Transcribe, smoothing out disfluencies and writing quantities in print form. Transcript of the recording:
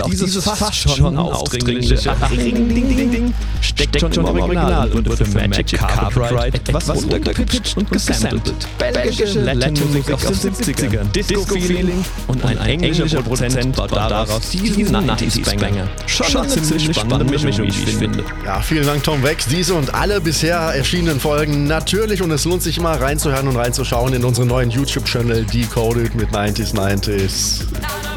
Doch dieses fast schon aufdringliche Ding steckt schon im Original und wird für Magic Carpet Ride etwas runtergepitcht und gesampelt. Belgische Latin-Musik aus den 70ern, Disco-Feeling und ein englischer Produzent baut daraus diesen 90s-Banger. Schon eine ziemlich spannende Mischung, wie ich finde. Ja, vielen Dank Tom Wex. Diese und alle bisher erschienenen Folgen natürlich, und es lohnt sich immer reinzuhören und reinzuschauen in unseren neuen YouTube-Channel Decoded mit 90s.